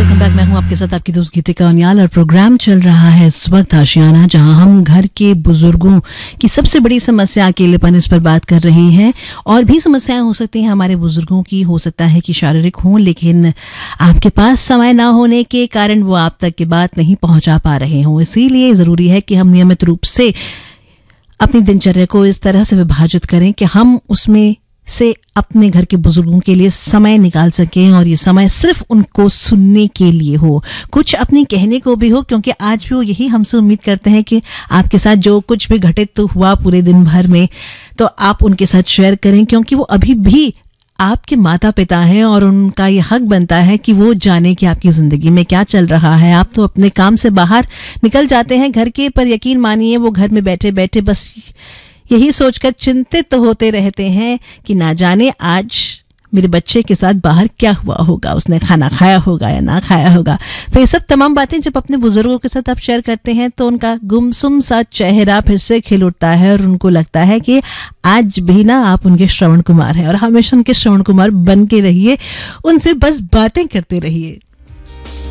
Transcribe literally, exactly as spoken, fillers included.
Welcome back. मैं हूं आपके साथ आपकी दोस्त गीतिका उनियाल और प्रोग्राम चल रहा है इस वक्त आशियाना, जहां हम घर के बुजुर्गों की सबसे बड़ी समस्या अकेलेपन, इस पर बात कर रहे हैं। और भी समस्याएं हो सकती हैं हमारे बुजुर्गों की, हो सकता है कि शारीरिक हो, लेकिन आपके पास समय ना होने के कारण वो आप तक की बात नहीं पहुंचा पा रहे हों। इसीलिए ज़रूरी है कि हम नियमित रूप से अपनी दिनचर्या को इस तरह से विभाजित करें कि हम उसमें से अपने घर के बुजुर्गों के लिए समय निकाल सकें, और ये समय सिर्फ उनको सुनने के लिए हो, कुछ अपनी कहने को भी हो, क्योंकि आज भी वो यही हमसे उम्मीद करते हैं कि आपके साथ जो कुछ भी घटित तो हुआ पूरे दिन भर में, तो आप उनके साथ शेयर करें, क्योंकि वो अभी भी आपके माता पिता हैं और उनका ये हक बनता है कि वो जाने कि आपकी ज़िंदगी में क्या चल रहा है। आप तो अपने काम से बाहर निकल जाते हैं घर के, पर यकीन मानिए वो घर में बैठे बैठे बस यही सोचकर चिंतित होते रहते हैं कि ना जाने आज मेरे बच्चे के साथ बाहर क्या हुआ होगा, उसने खाना खाया होगा या ना खाया होगा। तो ये सब तमाम बातें जब अपने बुजुर्गों के साथ आप शेयर करते हैं तो उनका गुमसुम सा चेहरा फिर से खिल उठता है और उनको लगता है कि आज भी ना आप उनके श्रवण कुमार हैं, और हमेशा उनके श्रवण कुमार बन के रहिए, उनसे बस बातें करते रहिए।